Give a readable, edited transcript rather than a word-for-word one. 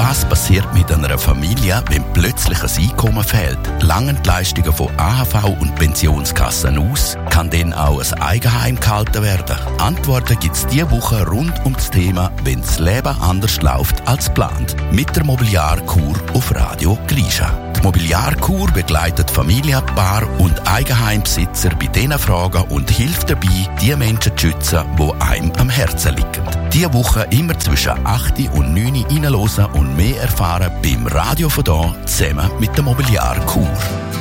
Was passiert mit einer Familie, wenn plötzlich ein Einkommen fehlt? Langen die Leistungen von AHV und Pensionskassen aus? Kann dann auch ein Eigenheim gehalten werden? Antworten gibt es diese Woche rund um das Thema «Wenn das Leben anders läuft als geplant» mit der Mobiliarkur auf Radio Grisha. Die Mobiliarkur begleitet Familien, Paar und Eigenheimbesitzer bei diesen Fragen und hilft dabei, die Menschen zu schützen, die einem am Herzen liegen. Diese Woche immer zwischen 8 und 9 Uhr reinhören und mehr erfahren beim Radio von da zusammen mit der Mobiliarkur.